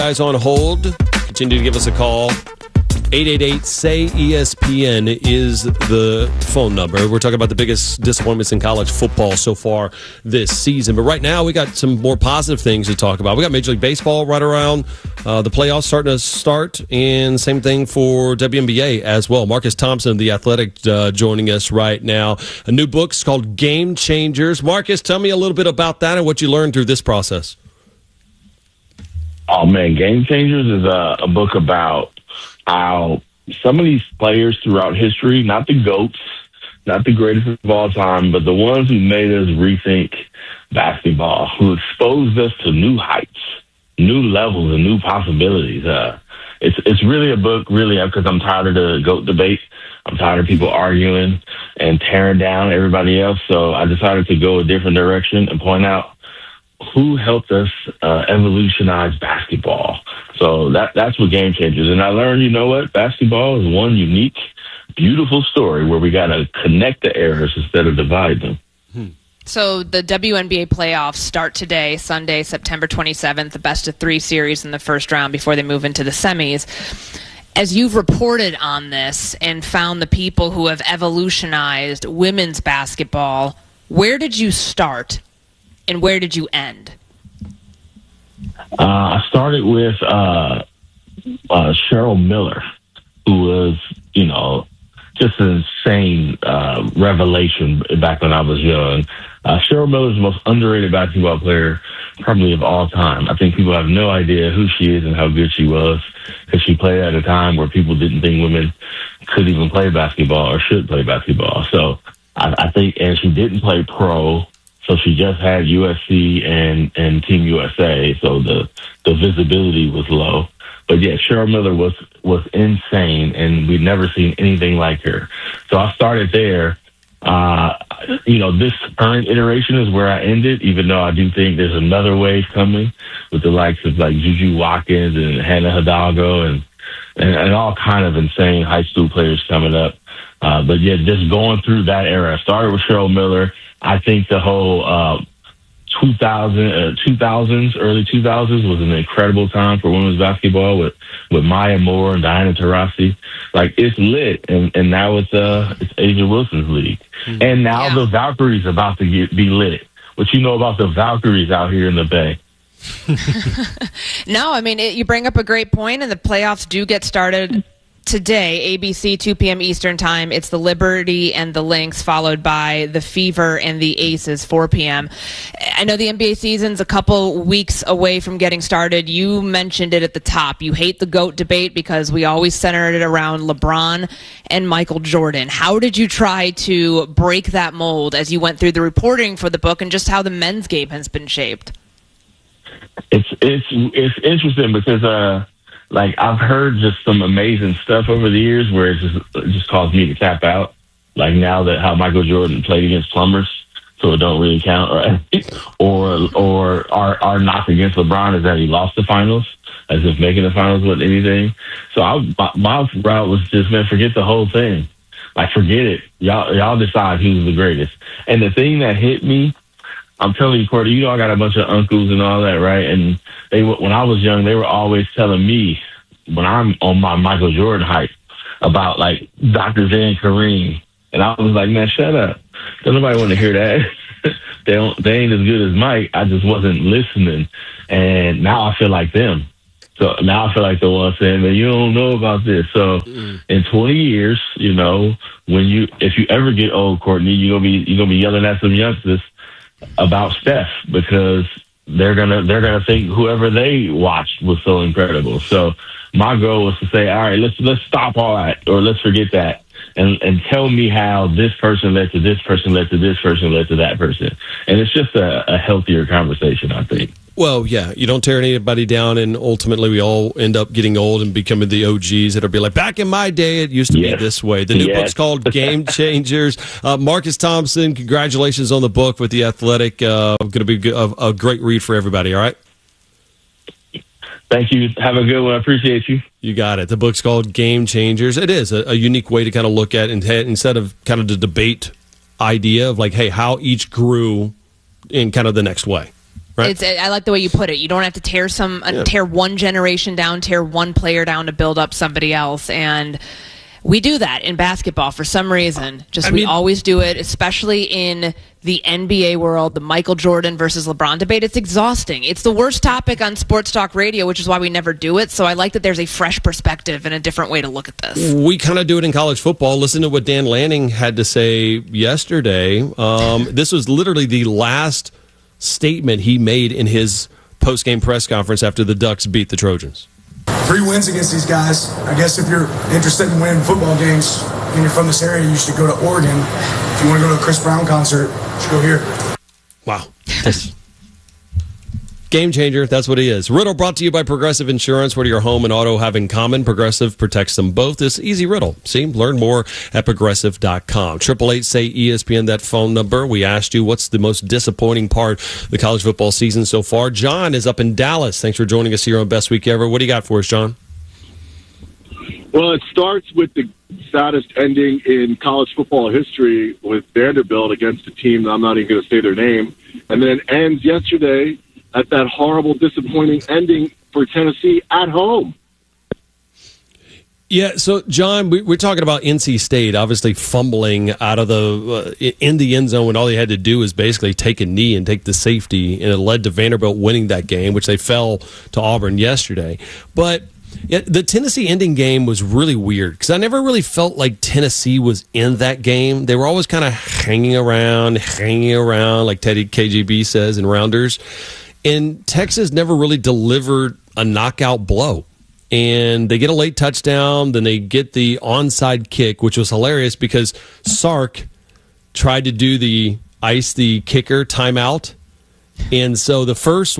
Guys on hold, continue to give us a call. 888-SAY-ESPN is the phone number. We're talking about the biggest disappointments in college football so far this season. But right now, we got some more positive things to talk about. We got Major League Baseball right around the playoffs starting to start, and same thing for WNBA as well. Marcus Thompson of The Athletic joining us right now. A new book is called Game Changers. Marcus, tell me a little bit about that and what you learned through this process. Oh, man, Game Changers is a book about how some of these players throughout history, not the GOATs, not the greatest of all time, but the ones who made us rethink basketball, who exposed us to new heights, new levels, and new possibilities. It's really a book, really, because I'm tired of the GOAT debate. I'm tired of people arguing and tearing down everybody else. So I decided to go a different direction and point out who helped us evolutionize basketball. So that's what Game Changers. And I learned, you know what? Basketball is one unique, beautiful story where we got to connect the eras instead of divide them. So the WNBA playoffs start today, Sunday, September 27th, the best-of-3 series in the first round before they move into the semis. As you've reported on this and found the people who have evolutionized women's basketball, where did you start and where did you end? I started with Cheryl Miller, who was, just an insane revelation back when I was young. Cheryl Miller is the most underrated basketball player probably of all time. I think people have no idea who she is and how good she was because she played at a time where people didn't think women could even play basketball or should play basketball. So I think, and she didn't play pro. So she just had USC and Team USA, so the visibility was low. But yeah, Cheryl Miller was insane, and we'd never seen anything like her. So I started there. This current iteration is where I ended, even though I do think there's another wave coming with the likes of like Juju Watkins and Hannah Hidalgo and all kind of insane high school players coming up. But yeah, just going through that era. I started with Cheryl Miller. I think the whole 2000s, early 2000s was an incredible time for women's basketball with Maya Moore and Diana Taurasi. Like, it's lit, and now it's Asia Wilson's league. Mm-hmm. And now the Valkyries about to be lit. What you know about the Valkyries out here in the Bay? No, I mean, you bring up a great point, and the playoffs do get started today, ABC, 2 p.m. Eastern Time. It's the Liberty and the Lynx, followed by the Fever and the Aces, 4 p.m. I know the NBA season's a couple weeks away from getting started. You mentioned it at the top. You hate the GOAT debate because we always centered it around LeBron and Michael Jordan. How did you try to break that mold as you went through the reporting for the book and just how the men's game has been shaped? It's interesting because I've heard just some amazing stuff over the years where it just caused me to tap out. Like now that how Michael Jordan played against plumbers, so it don't really count. Or our knock against LeBron is that he lost the finals, as if making the finals wasn't anything. So my route was just, man, forget the whole thing. Like, forget it. Y'all decide who's the greatest. And the thing that hit me, I'm telling you, Courtney, I got a bunch of uncles and all that, right? And when I was young, they were always telling me, when I'm on my Michael Jordan hype, about like Dr. Van Kareem. And I was like, man, shut up. Don't nobody want to hear that. They ain't as good as Mike. I just wasn't listening. And now I feel like them. So now I feel like the one saying, man, you don't know about this. So in 20 years, if you ever get old, Courtney, you're gonna be yelling at some youngsters about Steph because they're gonna think whoever they watched was so incredible. So my goal was to say, all right, let's stop all that, or let's forget that, and tell me how this person led to this person led to this person led to that person, and it's just a healthier conversation, I think. Well, yeah, you don't tear anybody down, and ultimately we all end up getting old and becoming the OGs that'll be like, back in my day, it used to be this way. The new book's called Game Changers. Marcus Thompson, congratulations on the book with The Athletic. Going to be a great read for everybody, all right? Thank you. Have a good one. I appreciate you. You got it. The book's called Game Changers. It is a unique way to kind of look at, instead of kind of the debate idea of like, hey, how each grew in kind of the next way. Right? I like the way you put it. You don't have to tear one generation down, tear one player down to build up somebody else. And we do that in basketball for some reason. We always do it, especially in the NBA world, the Michael Jordan versus LeBron debate. It's exhausting. It's the worst topic on sports talk radio, which is why we never do it. So I like that there's a fresh perspective and a different way to look at this. We kind of do it in college football. Listen to what Dan Lanning had to say yesterday. This was literally the last statement he made in his post-game press conference after the Ducks beat the Trojans. 3 wins against these guys. I guess if you're interested in winning football games and you're from this area, you should go to Oregon. If you want to go to a Chris Brown concert, you should go here. Wow. Game changer, that's what he is. Riddle brought to you by Progressive Insurance. What do your home and auto have in common? Progressive protects them both. This easy riddle. See, learn more at Progressive.com. 888-SAY-ESPN, that phone number. We asked you what's the most disappointing part of the college football season so far. John is up in Dallas. Thanks for joining us here on Best Week Ever. What do you got for us, John? Well, it starts with the saddest ending in college football history with Vanderbilt against a team that I'm not even going to say their name, and then it ends yesterday at that horrible, disappointing ending for Tennessee at home. Yeah, so, John, we're talking about NC State obviously fumbling out of in the end zone when all they had to do was basically take a knee and take the safety, and it led to Vanderbilt winning that game, which they fell to Auburn yesterday. But the Tennessee ending game was really weird because I never really felt like Tennessee was in that game. They were always kind of hanging around, like Teddy KGB says in Rounders. And Texas never really delivered a knockout blow. And they get a late touchdown, then they get the onside kick, which was hilarious because Sark tried to do the kicker timeout. And so the first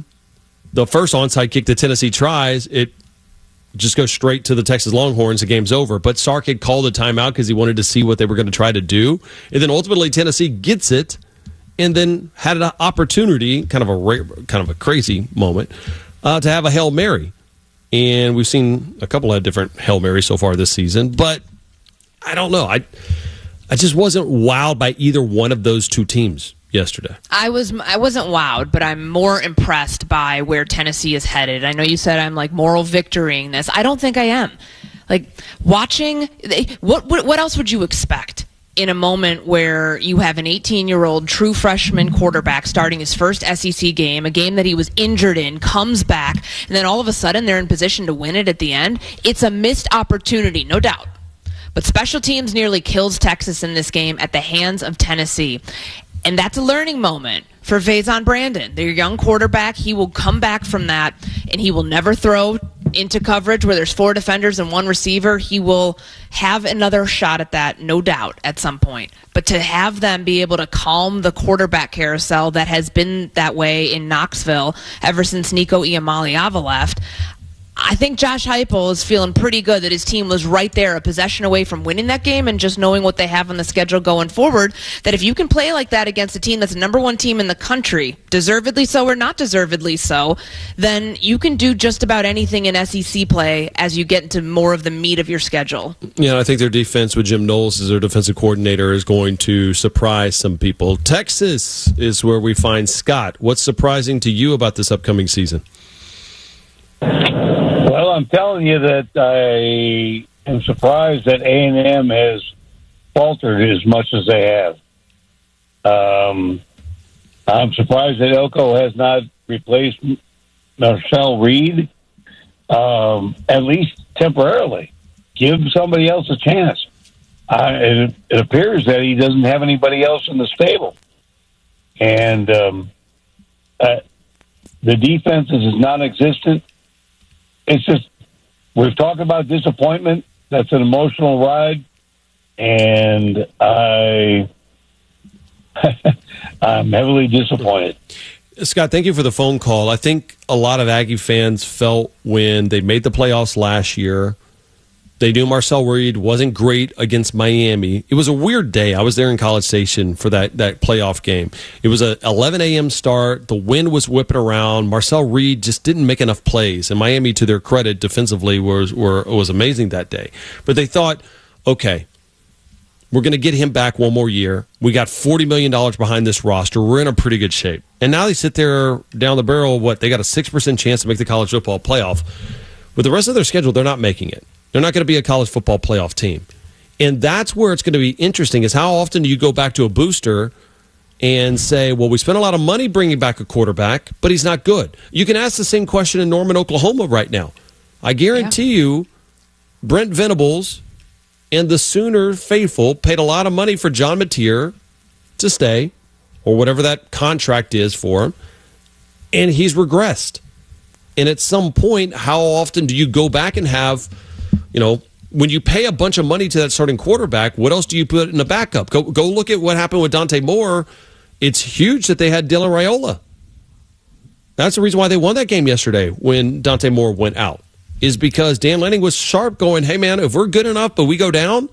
onside kick that Tennessee tries, it just goes straight to the Texas Longhorns. The game's over. But Sark had called a timeout because he wanted to see what they were going to try to do. And then ultimately Tennessee gets it and then had an opportunity, kind of a crazy moment, to have a Hail Mary. And we've seen a couple of different Hail Marys so far this season. But I don't know. I just wasn't wowed by either one of those two teams yesterday. I wasn't wowed, but I'm more impressed by where Tennessee is headed. I know you said I'm like moral victorying this. I don't think I am. Like watching, what else would you expect in a moment where you have an 18-year-old true freshman quarterback starting his first SEC game, a game that he was injured in, comes back, and then all of a sudden they're in position to win it at the end? It's a missed opportunity, no doubt. But special teams nearly kills Texas in this game at the hands of Tennessee. And that's a learning moment for Faison Brandon, their young quarterback. He will come back from that, and he will never throw into coverage where there's 4 defenders and 1 receiver. He will have another shot at that, no doubt, at some point. But to have them be able to calm the quarterback carousel that has been that way in Knoxville ever since Nico Iamaleava left, I think Josh Heupel is feeling pretty good that his team was right there, a possession away from winning that game, and just knowing what they have on the schedule going forward, that if you can play like that against a team that's the number 1 team in the country, deservedly so or not deservedly so, then you can do just about anything in SEC play as you get into more of the meat of your schedule. Yeah, I think their defense with Jim Knowles as their defensive coordinator is going to surprise some people. Texas is where we find Scott. What's surprising to you about this upcoming season? Well, I'm telling you that I am surprised that A&M has faltered as much as they have. I'm surprised that Elko has not replaced Marcel Reed, at least temporarily. Give somebody else a chance. It appears that he doesn't have anybody else in the stable. And the defense is non-existent. It's just, we've talked about disappointment. That's an emotional ride. And I'm heavily disappointed. Scott, thank you for the phone call. I think a lot of Aggie fans felt when they made the playoffs last year, they knew Marcel Reed wasn't great against Miami. It was a weird day. I was there in College Station for that playoff game. It was a 11 a.m. start. The wind was whipping around. Marcel Reed just didn't make enough plays. And Miami, to their credit, defensively was amazing that day. But they thought, okay, We're going to get him back one more year. We got $40 million behind this roster. We're in a pretty good shape. And now they sit there down the barrel, they got a 6% chance to make the college football playoff. With the rest of their schedule, they're not making it. They're not going to be a college football playoff team. And that's where it's going to be interesting, is how often do you go back to a booster and say, well, we spent a lot of money bringing back a quarterback, but he's not good. You can ask the same question in Norman, Oklahoma right now. I guarantee you Brent Venables and the Sooner faithful paid a lot of money for John Mateer to stay, or whatever that contract is for him, and he's regressed. And at some point, how often do you go back and have, when you pay a bunch of money to that starting quarterback, what else do you put in a backup? Go look at what happened with Dante Moore. It's huge that they had Dylan Raiola. That's the reason why they won that game yesterday when Dante Moore went out, is because Dan Lanning was sharp going, hey, man, if we're good enough but we go down,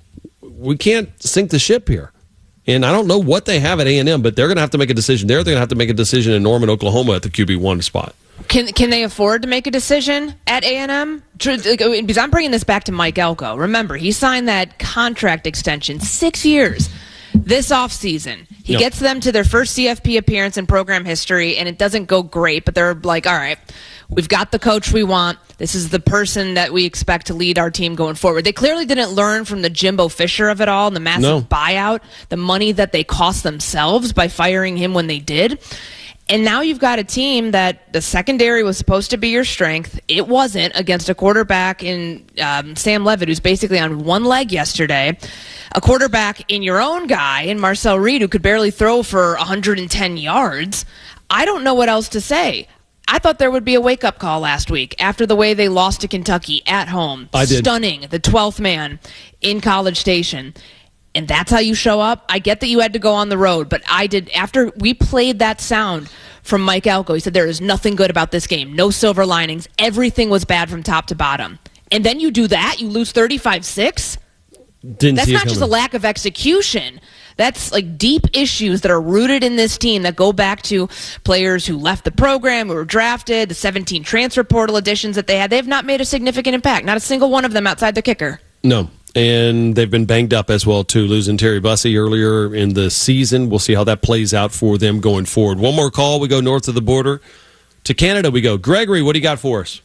we can't sink the ship here. And I don't know what they have at A&M, but they're going to have to make a decision there. They're going to have to make a decision in Norman, Oklahoma at the QB1 spot. Can they afford to make a decision at A&M? Because I'm bringing this back to Mike Elko. Remember, he signed that contract extension 6 years this offseason. He gets them to their first CFP appearance in program history, and it doesn't go great, but they're like, all right, we've got the coach we want. This is the person that we expect to lead our team going forward. They clearly didn't learn from the Jimbo Fisher of it all, and the massive buyout, the money that they cost themselves by firing him when they did. And now you've got a team that the secondary was supposed to be your strength. It wasn't, against a quarterback in Sam Levitt, who's basically on one leg yesterday. A quarterback in your own guy, in Marcel Reed, who could barely throw for 110 yards. I don't know what else to say. I thought there would be a wake-up call last week after the way they lost to Kentucky at home. I did. Stunning, the 12th man in College Station. And that's how you show up. I get that you had to go on the road, but I did. After we played that sound from Mike Elko, he said there is nothing good about this game. No silver linings. Everything was bad from top to bottom. And then you do that, you lose 35-6? That's not just a lack of execution. That's like deep issues that are rooted in this team that go back to players who left the program, who were drafted, the 17 transfer portal additions that they had. They have not made a significant impact. Not a single one of them outside the kicker. No. And they've been banged up as well, too, losing Terry Bussey earlier in the season. We'll see how that plays out for them going forward. One more call. We go north of the border. To Canada we go. Gregory, what do you got for us?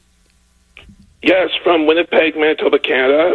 Yes, from Winnipeg, Manitoba, Canada.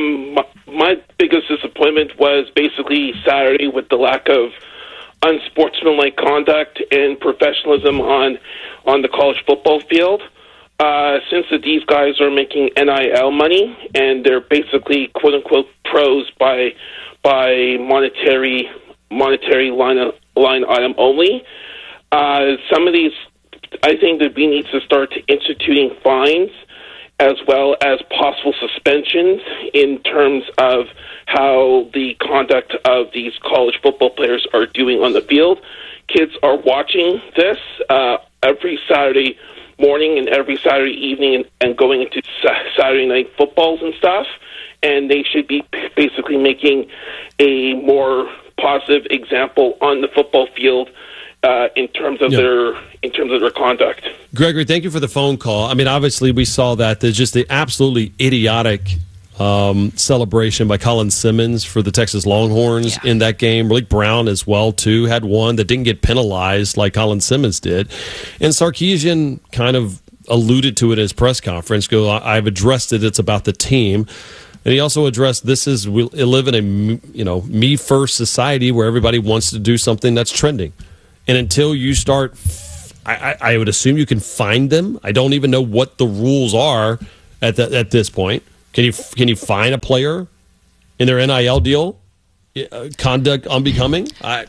My biggest disappointment was basically Saturday with the lack of unsportsmanlike conduct and professionalism on the college football field. Since these guys are making NIL money and they're basically quote unquote pros by monetary line item only, some of these, I think that we need to start instituting fines as well as possible suspensions in terms of how the conduct of these college football players are doing on the field. Kids are watching this every Saturday morning and every Saturday evening and going into Saturday night footballs and stuff, and they should be basically making a more positive example on the football field in terms of their conduct. Gregory, thank you for the phone call. I mean, obviously we saw that there's just the absolutely idiotic celebration by Colin Simmons for the Texas Longhorns in that game. Malik Brown as well, too, had one that didn't get penalized like Colin Simmons did. And Sarkisian kind of alluded to it in his press conference. I've addressed it. It's about the team. And he also addressed we live in a me-first society where everybody wants to do something that's trending. And until you start, I would assume you can find them. I don't even know what the rules are at this point. Can you fine a player in their NIL deal? Conduct unbecoming? How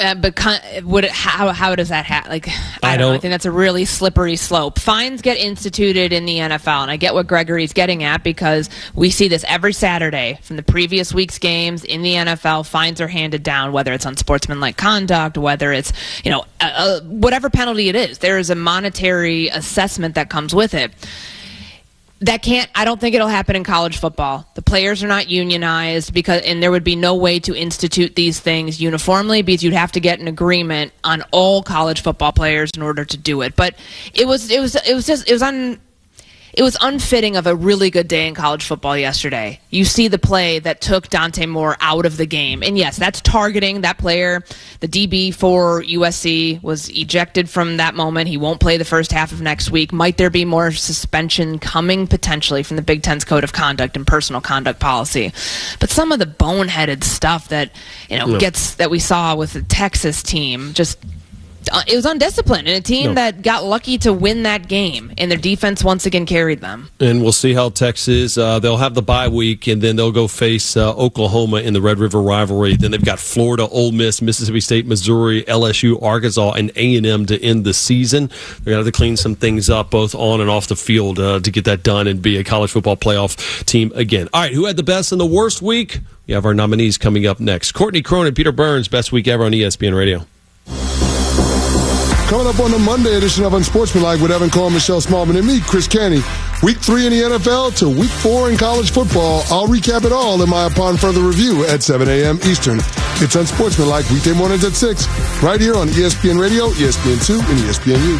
does that happen? Like, I don't know. I think that's a really slippery slope. Fines get instituted in the NFL, and I get what Gregory's getting at because we see this every Saturday from the previous week's games in the NFL. Fines are handed down, whether it's unsportsmanlike conduct, whether it's whatever penalty it is. There is a monetary assessment that comes with it. I don't think it'll happen in college football. The players are not unionized and there would be no way to institute these things uniformly because you'd have to get an agreement on all college football players in order to do it. But it was it was unfitting of a really good day in college football yesterday. You see the play that took Dante Moore out of the game. And yes, that's targeting that player. The DB for USC was ejected from that moment. He won't play the first half of next week. Might there be more suspension coming potentially from the Big Ten's Code of Conduct and personal conduct policy? But some of the boneheaded stuff that, that we saw with the Texas team, just it was undisciplined, and a team that got lucky to win that game, and their defense once again carried them. And we'll see how Texas, they'll have the bye week, and then they'll go face Oklahoma in the Red River rivalry. Then they've got Florida, Ole Miss, Mississippi State, Missouri, LSU, Arkansas, and A&M to end the season. They're going to have to clean some things up both on and off the field to get that done and be a college football playoff team again. All right, who had the best and the worst week? We have our nominees coming up next. Courtney Cronin, Peter Burns, best week ever on ESPN Radio. Coming up on the Monday edition of Unsportsmanlike with Evan Cohen, Michelle Smallman, and me, Chris Canty. Week 3 in the NFL to Week 4 in college football. I'll recap it all in my Upon Further Review at 7 a.m. Eastern. It's Unsportsmanlike, weekday mornings at 6, right here on ESPN Radio, ESPN2, and ESPNU.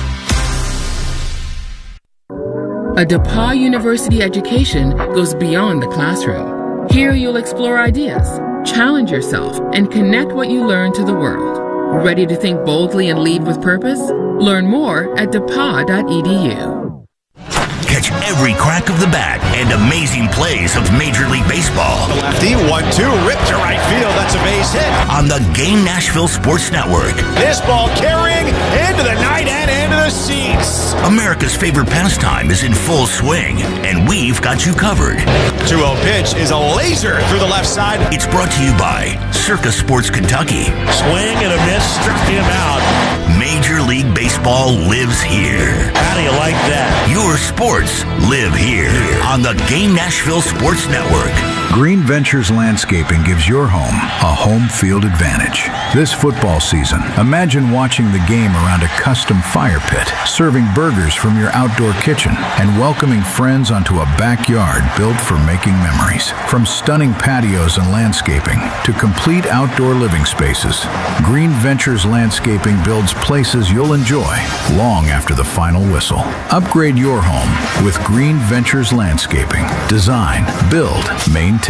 A DePauw University education goes beyond the classroom. Here you'll explore ideas, challenge yourself, and connect what you learn to the world. Ready to think boldly and lead with purpose? Learn more at depaw.edu. Catch every crack of the bat and amazing plays of Major League Baseball. The lefty, 1-2, ripped to right field. That's a base hit. On the Game Nashville Sports Network. This ball carrying into the night and into the seats. America's favorite pastime is in full swing, and we've got you covered. 2-0 pitch is a laser through the left side. It's brought to you by Circa Sports Kentucky. Swing and a miss, struck him out. Major League Baseball lives here. How do you like that? Your sports live here on the Game Nashville Sports Network. Green Ventures Landscaping gives your home a home field advantage. This football season, imagine watching the game around a custom fire pit, serving burgers from your outdoor kitchen, and welcoming friends onto a backyard built for making memories. From stunning patios and landscaping to complete outdoor living spaces, Green Ventures Landscaping builds places you'll enjoy long after the final whistle. Upgrade your home with Green Ventures Landscaping. Design, build, maintain.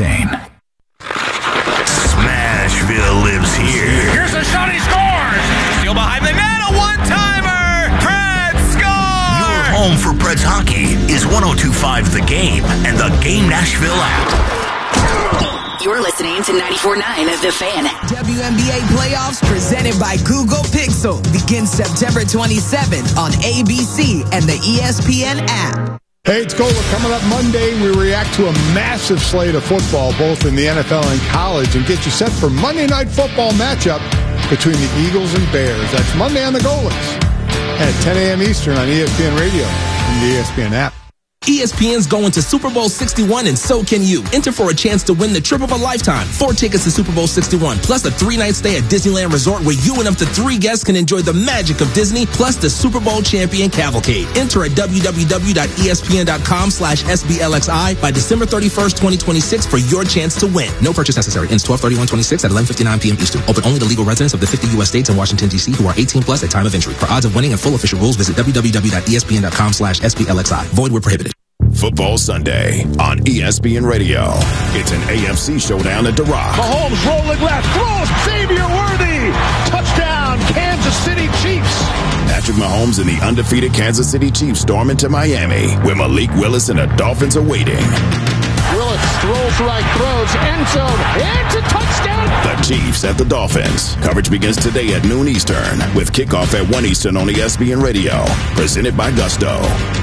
Smashville lives here. Here's a shot, he scores! Still behind the net, a one-timer! Preds score! Your home for Preds hockey is 102.5 The Game and the Game Nashville app. You're listening to 94.9 of The Fan. WNBA playoffs presented by Google Pixel begins September 27th on ABC and the ESPN app. Hey, it's Gola. Coming up Monday, we react to a massive slate of football, both in the NFL and college, and get you set for Monday Night Football matchup between the Eagles and Bears. That's Monday on the Golas at 10 a.m. Eastern on ESPN Radio and the ESPN app. ESPN's going to Super Bowl 61, and so can you. Enter for a chance to win the trip of a lifetime. 4 tickets to Super Bowl 61, plus a 3-night stay at Disneyland Resort where you and up to 3 guests can enjoy the magic of Disney, plus the Super Bowl champion cavalcade. Enter at www.espn.com/SBLXI by December 31st, 2026 for your chance to win. No purchase necessary. Ends 12/31/26 at 11:59 p.m. Eastern. Open only to legal residents of the 50 U.S. states and Washington, D.C. who are 18 plus at time of entry. For odds of winning and full official rules, visit www.espn.com/SBLXI. Void where prohibited. Football Sunday on ESPN Radio. It's an AFC showdown at The Rock. Mahomes rolling left, throws, Xavier Worthy, touchdown, Kansas City Chiefs. Patrick Mahomes and the undefeated Kansas City Chiefs storm into Miami, where Malik Willis and the Dolphins are waiting. Willis throws right, throws, end zone, it's a touchdown. The Chiefs at the Dolphins. Coverage begins today at noon Eastern, with kickoff at 1 Eastern on ESPN Radio. Presented by Gusto.